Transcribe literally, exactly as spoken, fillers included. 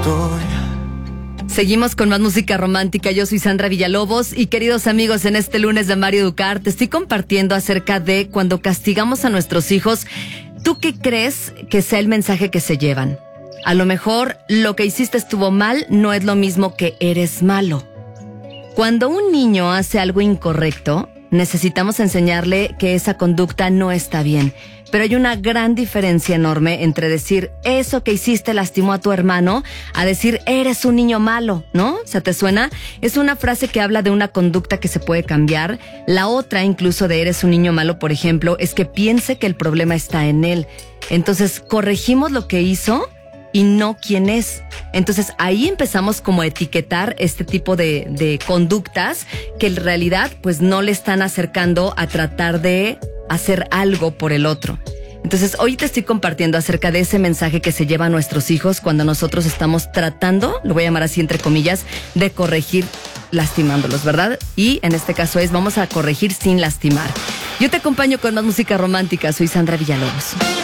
historia. Seguimos con más música romántica. Yo soy Sandra Villalobos y queridos amigos, en este lunes de Mario Educar te estoy compartiendo acerca de cuando castigamos a nuestros hijos. ¿Tú qué crees que sea el mensaje que se llevan? A lo mejor lo que hiciste estuvo mal, no es lo mismo que eres malo. Cuando un niño hace algo incorrecto, necesitamos enseñarle que esa conducta no está bien. Pero hay una gran diferencia enorme entre decir eso que hiciste lastimó a tu hermano a decir eres un niño malo, ¿no? ¿Se te suena? Es una frase que habla de una conducta que se puede cambiar. La otra, incluso de eres un niño malo, por ejemplo, es que piense que el problema está en él. Entonces, corregimos lo que hizo y no quién es. Entonces ahí empezamos como a etiquetar este tipo de, de conductas que en realidad pues no le están acercando a tratar de hacer algo por el otro. Entonces hoy te estoy compartiendo acerca de ese mensaje que se lleva a nuestros hijos cuando nosotros estamos tratando, lo voy a llamar así entre comillas, de corregir lastimándolos, ¿verdad? Y en este caso es vamos a corregir sin lastimar. Yo te acompaño con más música romántica, soy Sandra Villalobos.